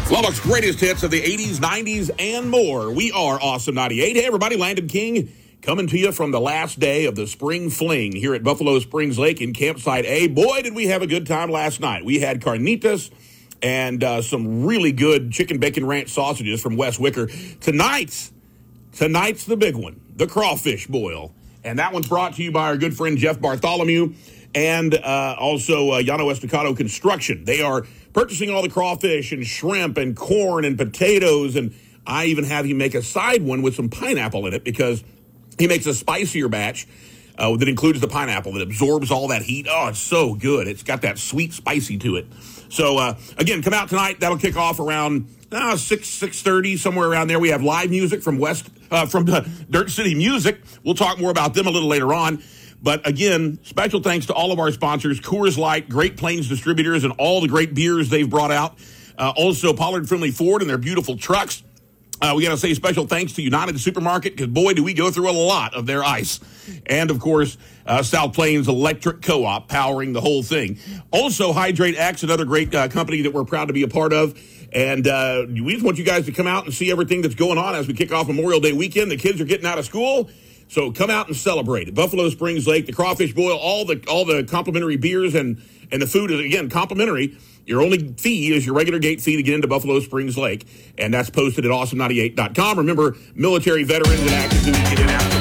Lubbock's greatest hits of the 80s, 90s, and more. We are Awesome 98. Hey, everybody, Landon King coming to you from the last day of the Spring Fling here at Buffalo Springs Lake in Campsite A. Boy, did we have a good time last night. We had carnitas and some really good chicken bacon ranch sausages from West Wicker. Tonight's the big one, the crawfish boil. And that one's brought to you by our good friend Jeff Bartholomew and also Yano Estacado Construction. They are purchasing all the crawfish and shrimp and corn and potatoes, and I even have him make a side one with some pineapple in it because he makes a spicier batch that includes the pineapple that absorbs all that heat. Oh, it's so good. It's got that sweet spicy to it. So, again, come out tonight. That'll kick off around 6:30, somewhere around there. We have live music from Dirt City Music. We'll talk more about them a little later on. But again, special thanks to all of our sponsors, Coors Light, Great Plains Distributors, and all the great beers they've brought out. Also, Pollard Finley Ford and their beautiful trucks. We got to say special thanks to United Supermarket, because boy, do we go through a lot of their ice. And, of course, South Plains Electric Co-op powering the whole thing. Also, Hydrate X, another great company that we're proud to be a part of. And we just want you guys to come out and see everything that's going on as we kick off Memorial Day weekend. The kids are getting out of school, so come out and celebrate. Buffalo Springs Lake, the crawfish boil, all the complimentary beers, and the food is, again, complimentary. Your only fee is your regular gate fee to get into Buffalo Springs Lake, and that's posted at awesome98.com. Remember, military veterans and active duty get in and out.